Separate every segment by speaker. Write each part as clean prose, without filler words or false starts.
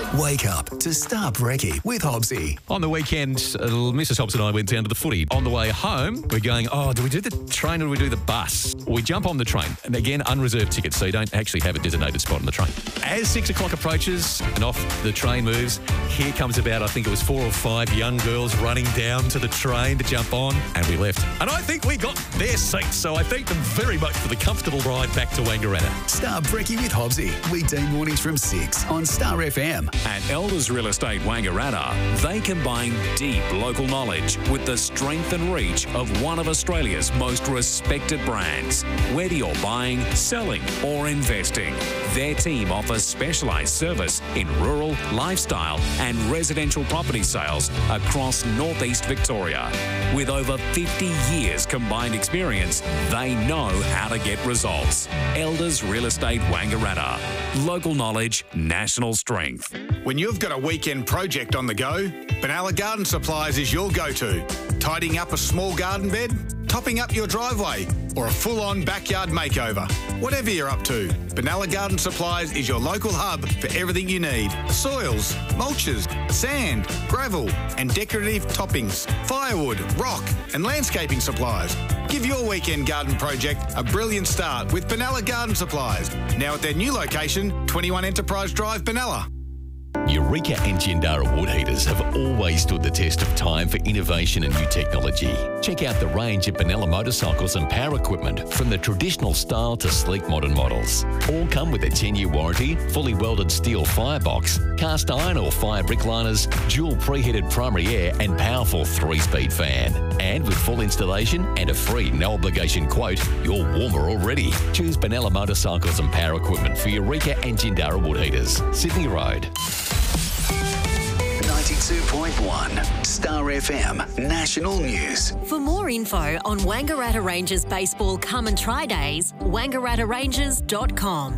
Speaker 1: Wake up to Star Brekkie with Hobbsy.
Speaker 2: On the weekend, Mrs. Hobbs and I went down to the footy. On the way home, we're going, do we do the train or do we do the bus? We jump on the train. And again, unreserved tickets, so you don't actually have a designated spot on the train. As 6 o'clock approaches and off the train moves, here comes about, I think it was 4 or 5 young girls running down to the train to jump on, and we left. And I think we got their seats, so I thank them very much for the comfortable ride back to Wangaratta.
Speaker 1: Star Brekkie with Hobbsy. Weekday mornings from 6 on Star FM.
Speaker 3: At Elders Real Estate Wangaratta, they combine deep local knowledge with the strength and reach of one of Australia's most respected brands. Whether you're buying, selling or investing, their team offers specialised service in rural, lifestyle and residential property sales across northeast Victoria. With over 50 years combined experience, they know how to get results. Elders Real Estate Wangaratta. Local knowledge, national strength.
Speaker 4: When you've got a weekend project on the go, Benalla Garden Supplies is your go-to. Tidying up a small garden bed, topping up your driveway, or a full-on backyard makeover. Whatever you're up to, Benalla Garden Supplies is your local hub for everything you need. Soils, mulches, sand, gravel and decorative toppings, firewood, rock and landscaping supplies. Give your weekend garden project a brilliant start with Benalla Garden Supplies. Now at their new location, 21 Enterprise Drive, Benalla.
Speaker 2: Eureka and Jindara wood heaters have always stood the test of time for innovation and new technology. Check out the range of Benalla motorcycles and power equipment, from the traditional style to sleek modern models. All come with a 10-year warranty, fully welded steel firebox, cast iron or fire brick liners, dual preheated primary air and powerful 3-speed fan. And with full installation and a free no-obligation quote, you're warmer already. Choose Benalla motorcycles and power equipment for Eureka and Jindara wood heaters. Sydney Road.
Speaker 1: 92.1 Star FM National News.
Speaker 5: For more info on Wangaratta Rangers Baseball Come and Try Days, wangarattaRangers.com.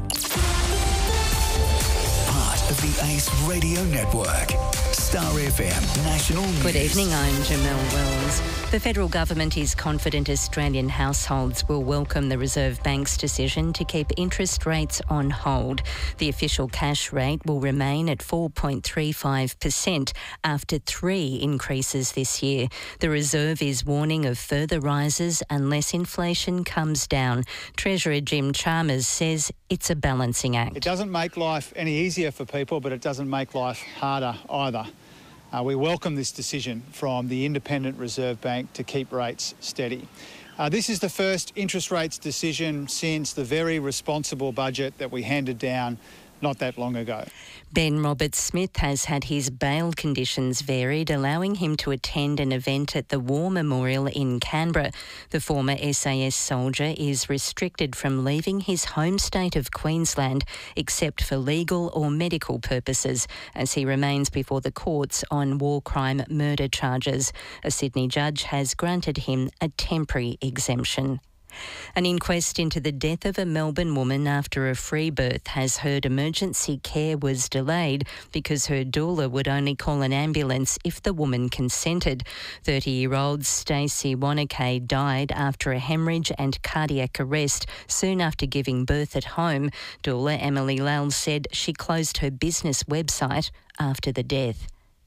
Speaker 1: Part of the Ace Radio Network. Star FM National News.
Speaker 6: Good evening, I'm Jamelle Wells. The federal government is confident Australian households will welcome the Reserve Bank's decision to keep interest rates on hold. The official cash rate will remain at 4.35% after 3 increases this year. The Reserve is warning of further rises unless inflation comes down. Treasurer Jim Chalmers says it's a balancing act.
Speaker 7: It doesn't make life any easier for people, but it doesn't make life harder either. We welcome this decision from the Independent Reserve Bank to keep rates steady. This is the first interest rates decision since the very responsible budget that we handed down not that long ago.
Speaker 6: Ben Roberts-Smith has had his bail conditions varied, allowing him to attend an event at the War Memorial in Canberra. The former SAS soldier is restricted from leaving his home state of Queensland except for legal or medical purposes, as he remains before the courts on war crime murder charges. A Sydney judge has granted him a temporary exemption. An inquest into the death of a Melbourne woman after a free birth has heard emergency care was delayed because her doula would only call an ambulance if the woman consented. 30-year-old Stacey Wanakay died after a hemorrhage and cardiac arrest soon after giving birth at home. Doula Emily Lell said she closed her business website after the death.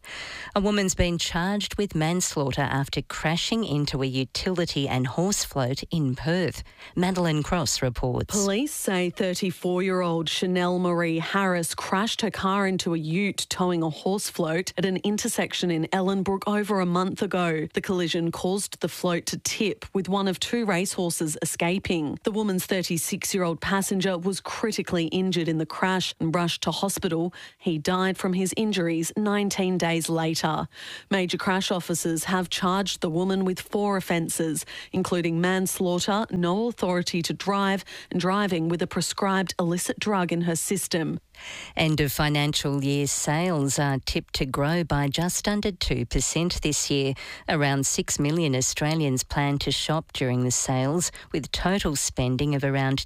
Speaker 6: A woman's been charged with manslaughter after crashing into a utility and horse float in Perth. Madeline Cross reports.
Speaker 8: Police say 34-year-old Chanel Marie Harris crashed her car into a ute towing a horse float at an intersection in Ellenbrook over a month ago. The collision caused the float to tip, with one of 2 racehorses escaping. The woman's 36-year-old passenger was critically injured in the crash and rushed to hospital. He died from his injuries 19 days later. Major crash officers have charged the woman with 4 offences, including manslaughter, no authority to drive, and driving with a prescribed illicit drug in her system.
Speaker 6: End of financial year sales are tipped to grow by just under 2% this year. Around 6 million Australians plan to shop during the sales, with total spending of around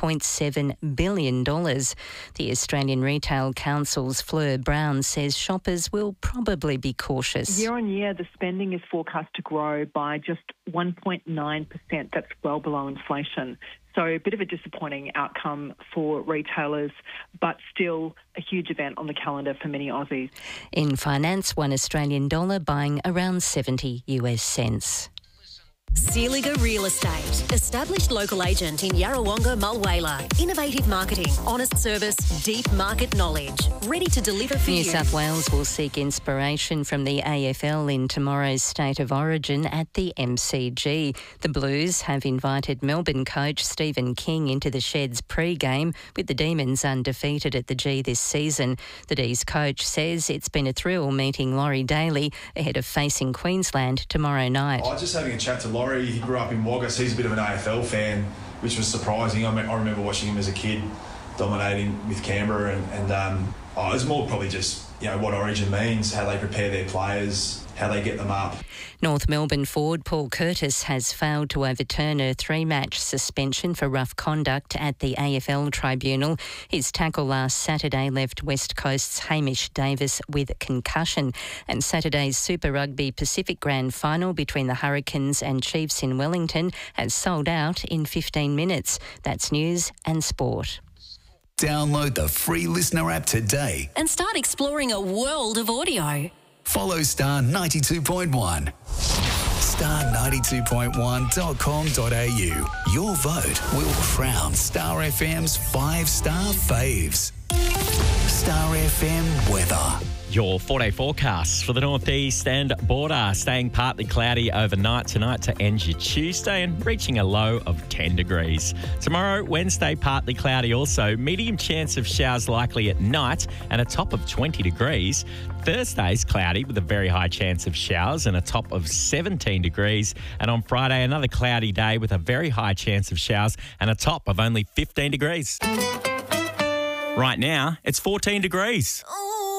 Speaker 6: $10.7 billion. The Australian Retail Council's Fleur Brown says shoppers will probably be cautious.
Speaker 9: Year on year, the spending is forecast to grow by just 1.9%. That's well below inflation. So a bit of a disappointing outcome for retailers, but still a huge event on the calendar for many Aussies.
Speaker 6: In finance, $1 Australian buying around 70 US cents.
Speaker 5: Sealiger Real Estate. Established local agent in Yarrawonga, Mulwala. Innovative marketing, honest service, deep market knowledge. Ready to deliver for you.
Speaker 6: New South Wales will seek inspiration from the AFL in tomorrow's State of Origin at the MCG. The Blues have invited Melbourne coach Stephen King into the Sheds pre-game, with the Demons undefeated at the G this season. The D's coach says it's been a thrill meeting Laurie Daly ahead of facing Queensland tomorrow night.
Speaker 10: Just having a chat to Laurie, he grew up in Wagga, so he's a bit of an AFL fan, which was surprising. I remember watching him as a kid, dominating with Canberra, and it was more probably just what Origin means, how they prepare their players, how they get them up.
Speaker 6: North Melbourne forward Paul Curtis has failed to overturn a 3-match suspension for rough conduct at the AFL tribunal. His tackle last Saturday left West Coast's Hamish Davis with concussion. And Saturday's Super Rugby Pacific Grand Final between the Hurricanes and Chiefs in Wellington has sold out in 15 minutes. That's news and sport.
Speaker 1: Download the free Listener app today
Speaker 5: And start exploring a world of audio.
Speaker 1: Follow Star 92.1. Star92.1.com.au. Your vote will crown Star FM's 5-star faves. Star FM weather.
Speaker 11: Your 4-day forecasts for the northeast and border, staying partly cloudy overnight tonight to end your Tuesday and reaching a low of 10 degrees. Tomorrow, Wednesday, partly cloudy also, medium chance of showers likely at night and a top of 20 degrees. Thursday's cloudy with a very high chance of showers and a top of 17 degrees. And on Friday, another cloudy day with a very high chance of showers and a top of only 15 degrees. Right now, it's 14 degrees.
Speaker 5: Oh.